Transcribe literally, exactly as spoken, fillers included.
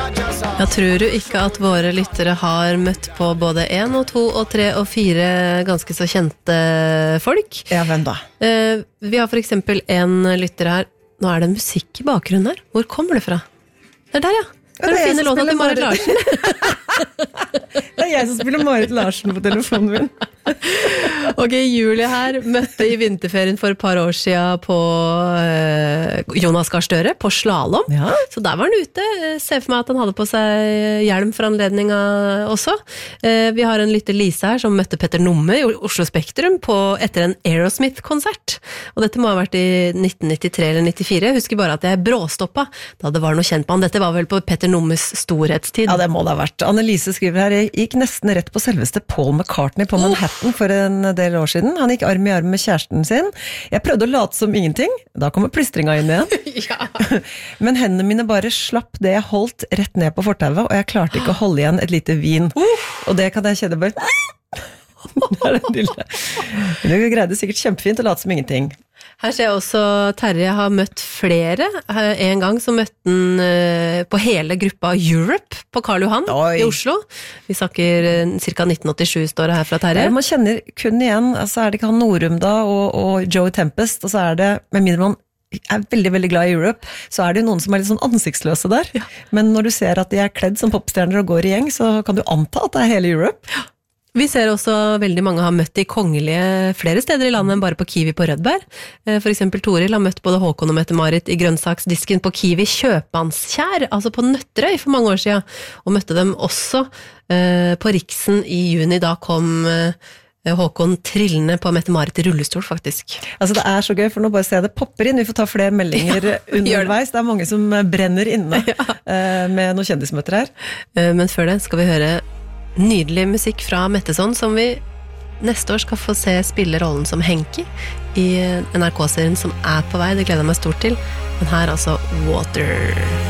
Jeg tror du ikke at våre lyttere har møtt på både en og to og tre og fire ganske så kjente folk? Ja, hvem da? Eh, vi har for eksempel en lytter her. Nå er det musikk i bakgrunnen her. Hvor kommer det fra? Det er der, ja. Det er den fine låta til Marit Larsen. Det er jeg som spiller Marit Larsen på telefonen min. Ok, Julie her møtte i vinterferien for et par år siden på eh, Jonas Gahr Støre på slalom. Ja. Så der var han ute. Se for meg at han hadde på seg hjelm for anledninga også. Eh, vi har en lytter Lise her som møtte Petter Numme i Oslo Spektrum på, etter en Aerosmith-konsert. Og dette må ha vært i nitten nittitre eller nittifire. Jeg husker bare at jeg bråstoppa da det var noe kjent på han. Dette var vel på Petter Nummes storhetstid. Ja, det må det ha vært. Annelise skriver her, jeg gikk nesten rett på selveste Paul McCartney på Manhattan for en del år siden. Han gikk arm i arm med kjæresten sin. Jeg prøvde å late som ingenting. Da kommer plystringa inn igjen. Ja. Men hendene mine bare slapp det jeg holdt rett ned på fortauet, og jeg klarte ikke å holde igjen et lite vin. Og det kan jeg kjenne bare... Det er det lille. Men du greide sikkert kjempefint å late som ingenting. Her ser jeg også Terje har møtt flere. En gang så møtte han på hele gruppa Europe på Karl Johan Oi. I Oslo. Vi snakker cirka nitten åttisju står det her fra Terje. Ja, man kjenner kun igjen, altså er det ikke han Norum da, og, og Joey Tempest, og så er det, med mindre man er veldig, veldig glad i Europe, så er det jo noen som er litt sånn ansiktsløse der. Ja. Men når du ser at de er kledd som popstjerner og går i gjeng, så kan du anta at det er hele Europe. Ja. Vi ser også veldig mange har møtt de kongelige flere steder i landet enn bare på Kiwi på Rødberg. For eksempel Toril har møtt både Håkon og Mette-Marit i grønnsaksdisken på Kiwi Kjøpmannskjær, altså på Nøtterøy for mange år siden, og møtte dem også på Riksen i juni. Da kom Håkon trillende på Mette-Marit i rullestol, faktisk. Altså det er så gøy, for nå bare ser jeg det popper inn. Vi får ta flere meldinger ja, underveis. Det er mange som brenner inne ja. med noen kjendismøter her. Men før det skal vi høre nydelig musikk fra Metteson, som vi neste år skal få se spille rollen som Henki i N R K-serien som er på vei. Det gleder jeg meg stort til. Men her altså Water.